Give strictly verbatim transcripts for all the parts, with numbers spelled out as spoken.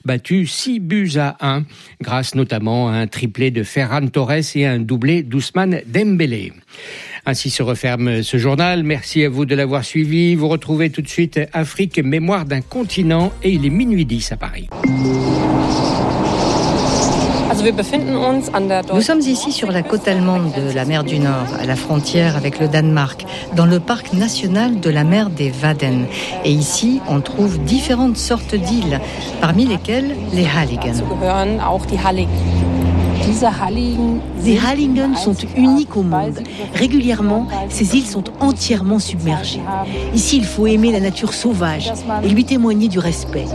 battu six buts à un, grâce notamment à un triplé de Ferran Torres et un doublé d'Ousmane Dembélé. Ainsi se referme ce journal. Merci à vous de l'avoir suivi. Vous retrouvez tout de suite Afrique, mémoire d'un continent, et il est minuit dix à Paris. Nous sommes ici sur la côte allemande de la mer du Nord, à la frontière avec le Danemark, dans le parc national de la mer des Wadden. Et ici, on trouve différentes sortes d'îles, parmi lesquelles les Halligen. Les Halligen sont uniques au monde. Régulièrement, ces îles sont entièrement submergées. Ici, il faut aimer la nature sauvage et lui témoigner du respect.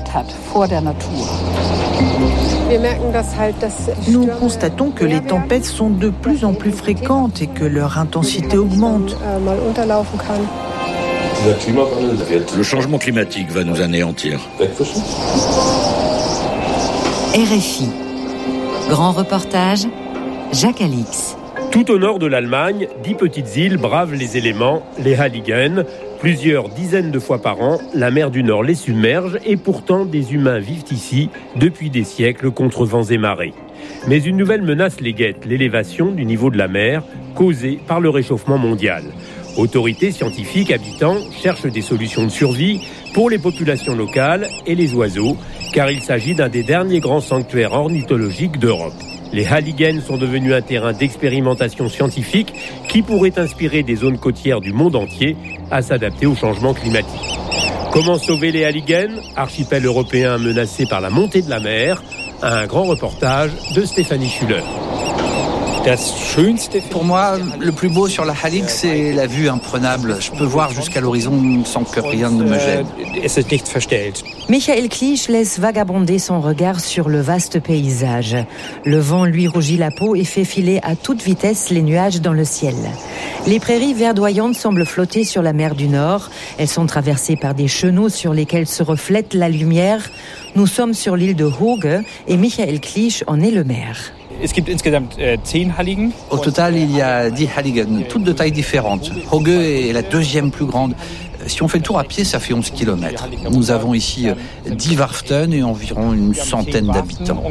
Nous constatons que les tempêtes sont de plus en plus fréquentes et que leur intensité augmente. Le changement climatique va nous anéantir. R F I. Grand reportage, Jacques Alix. Tout au nord de l'Allemagne, dix petites îles bravent les éléments, les Halligen. Plusieurs dizaines de fois par an, la mer du Nord les submerge et pourtant des humains vivent ici depuis des siècles contre vents et marées. Mais une nouvelle menace les guette, l'élévation du niveau de la mer causée par le réchauffement mondial. Autorités, scientifiques, habitants cherchent des solutions de survie pour les populations locales et les oiseaux, car il s'agit d'un des derniers grands sanctuaires ornithologiques d'Europe. Les Halligen sont devenus un terrain d'expérimentation scientifique qui pourrait inspirer des zones côtières du monde entier à s'adapter au changement climatique. Comment sauver les Halligen, archipel européen menacé par la montée de la mer? Un grand reportage de Stéphanie Schuller. Pour moi, le plus beau sur la Hallig, c'est la vue imprenable. Je peux voir jusqu'à l'horizon sans que rien ne me gêne. Michael Clich laisse vagabonder son regard sur le vaste paysage. Le vent lui rougit la peau et fait filer à toute vitesse les nuages dans le ciel. Les prairies verdoyantes semblent flotter sur la mer du Nord. Elles sont traversées par des chenaux sur lesquels se reflète la lumière. Nous sommes sur l'île de Hooge et Michael Clich en est le maire. Au total, il y a dix Halligen, toutes de tailles différentes. Hooge est la deuxième plus grande. Si on fait le tour à pied, ça fait onze kilomètres. Nous avons ici dix Warften et environ une centaine d'habitants.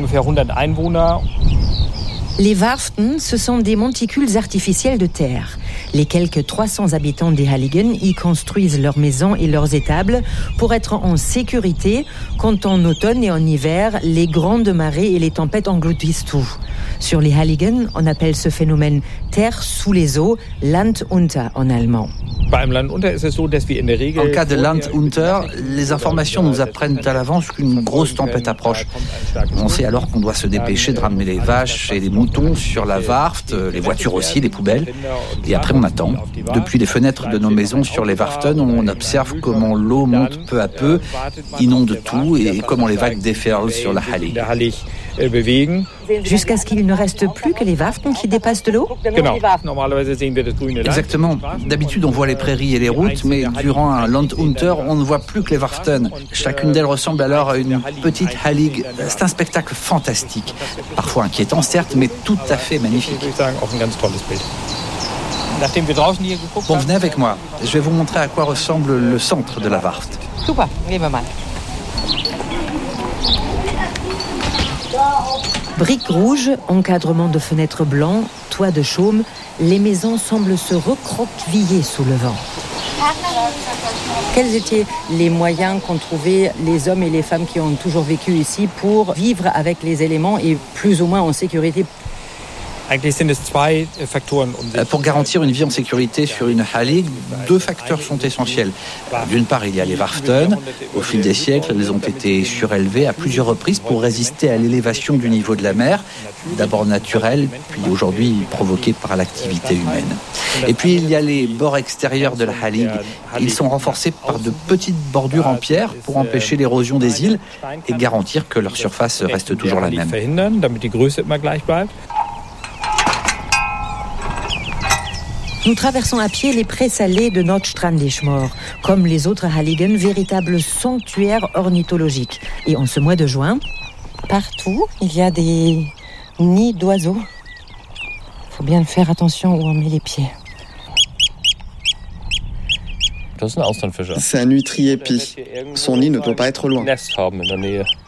Les Warften, ce sont des monticules artificiels de terre. Les quelques trois cents habitants des Halligen y construisent leurs maisons et leurs étables pour être en sécurité quand en automne et en hiver, les grandes marées et les tempêtes engloutissent tout. Sur les Halligen, on appelle ce phénomène terre sous les eaux, Land unter en allemand. En cas de Land unter, les informations nous apprennent à l'avance qu'une grosse tempête approche. On sait alors qu'on doit se dépêcher de ramener les vaches et les moutons sur la Warft, les voitures aussi, les poubelles. Et après, on attend. Depuis les fenêtres de nos maisons sur les Warften, on observe comment l'eau monte peu à peu, inonde tout et comment les vagues déferlent sur la Hallig. Jusqu'à ce qu'il ne reste plus que les Warften qui dépassent de l'eau? Exactement. D'habitude, on voit les prairies et les routes, mais durant un Land unter, on ne voit plus que les Warften. Chacune d'elles ressemble alors à une petite Hallig. C'est un spectacle fantastique. Parfois inquiétant, certes, mais tout à fait magnifique. Bon, venez avec moi. Je vais vous montrer à quoi ressemble le centre de la Warft. Super, gehen wir mal. Briques rouges, encadrement de fenêtres blancs, toit de chaume, les maisons semblent se recroqueviller sous le vent. Quels étaient les moyens qu'ont trouvé les hommes et les femmes qui ont toujours vécu ici pour vivre avec les éléments et plus ou moins en sécurité? Pour garantir une vie en sécurité sur une Hallig, deux facteurs sont essentiels. D'une part, il y a les Warften. Au fil des siècles, elles ont été surélevées à plusieurs reprises pour résister à l'élévation du niveau de la mer, d'abord naturelle, puis aujourd'hui provoquée par l'activité humaine. Et puis, il y a les bords extérieurs de la Hallig. Ils sont renforcés par de petites bordures en pierre pour empêcher l'érosion des îles et garantir que leur surface reste toujours la même. Nous traversons à pied les prés salés de Nordstrandischmoor, comme les autres Halligen, véritables sanctuaires ornithologiques. Et en ce mois de juin, partout, il y a des nids d'oiseaux. Il faut bien faire attention où on met les pieds. C'est un huîtrier épi. Son nid ne doit pas être loin.